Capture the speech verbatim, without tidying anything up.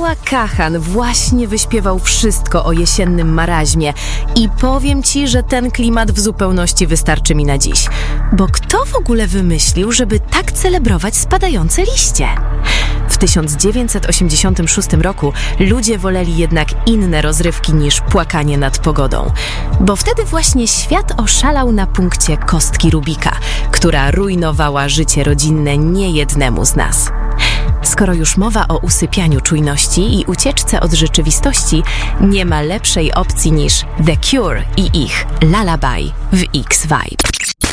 Noah Kahan właśnie wyśpiewał wszystko o jesiennym maraźmie i powiem ci, że ten klimat w zupełności wystarczy mi na dziś. Bo kto w ogóle wymyślił, żeby tak celebrować spadające liście? W tysiąc dziewięćset osiemdziesiątym szóstym roku ludzie woleli jednak inne rozrywki niż płakanie nad pogodą. Bo wtedy właśnie świat oszalał na punkcie kostki Rubika, która rujnowała życie rodzinne niejednemu z nas. Skoro już mowa o usypianiu czujności i ucieczce od rzeczywistości, nie ma lepszej opcji niż The Cure i ich Lullaby w X-Vibe.